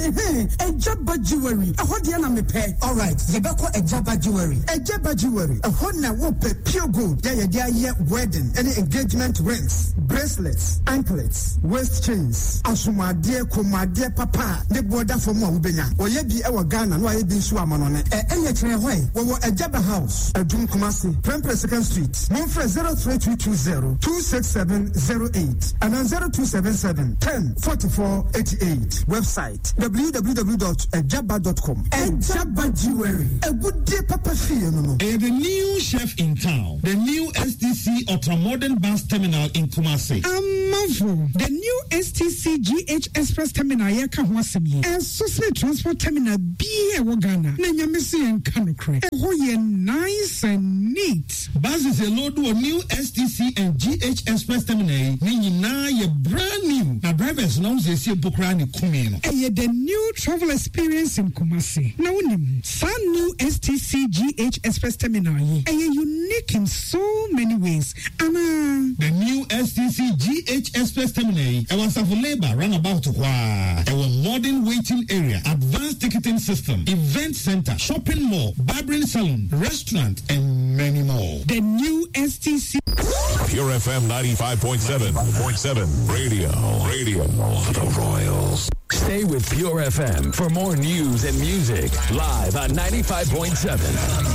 Ejaba Jewelry. Ahodia na mepe. All right. Yebako Ejaba Jewelry. Ejaba Jewelry. Ahona wope pure gold. Yeah, wedding, any engagement rings, bracelets, anklets, waist chains. Asumadie, komadie, papa. The border for more ubenya. Oye bi ewa Ghana. No aye bi nsu amanone. Enye chere hoy. Wo Ejaba House. Adum Kumasi. Prempre 2nd Street. Monfre 03220 26708 and 0277 10 44 88. Website www.ejaba.com. Ejaba Jewelry. A good day, Papa Fee. The new chef in town. The new STC Ultramodern Bus Terminal in Kumasi. Amavo. The new STC GH Express Terminal yeka hwasemi. And Sosle Transport Terminal BA Wagana. Nanyamisi and Kanokre. Hoye nice and neat. Bus is a load of new STC and GH Express Terminal. Nini na ye brand new. Na drivers now they see Bukrani Kumino. The new travel experience in Kumasi. Now some new STC GH Express Terminal. Unique in so many ways. The new STC GH Express Terminal. I was of labor runabout to our modern waiting area, advanced ticketing system, event center, shopping mall, barbering salon, restaurant, and many more. The new STC. Pure FM 95.7. Radio. The Royals. Stay with Pure FM for more news and music live on 95.7.